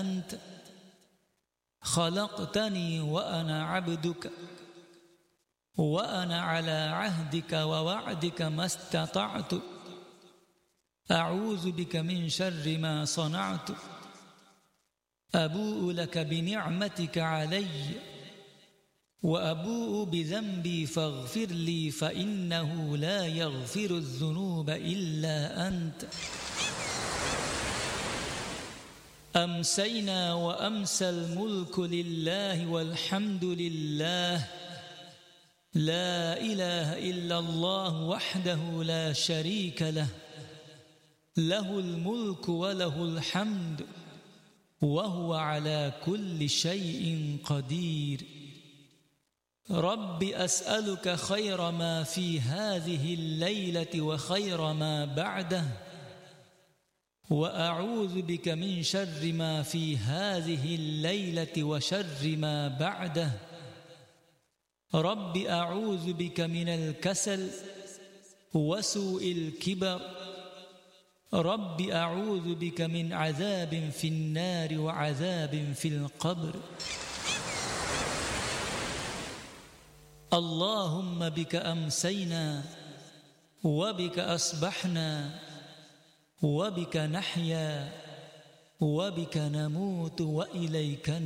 أنت خلقتني وأنا عبدك وأنا على عهدك ووعدك ما استطعت أعوذ بك من شر ما صنعت أبوء لك بنعمتك علي وأبوء بذنبي فاغفر لي فإنه لا يغفر الذنوب إلا أنت. أمسينا وأمسى الملك لله والحمد لله لا إله إلا الله وحده لا شريك له له الملك وله الحمد وهو على كل شيء قدير. رب أسألك خير ما في هذه الليلة وخير ما بعده وأعوذ بك من شر ما في هذه الليلة وشر ما بعده. رب أعوذ بك من الكسل وسوء الكبر. رب أعوذ بك من عذاب في النار وعذاب في القبر. اللهم بك أمسينا وبك أصبحنا وبك نحيا وبك نموت وإليك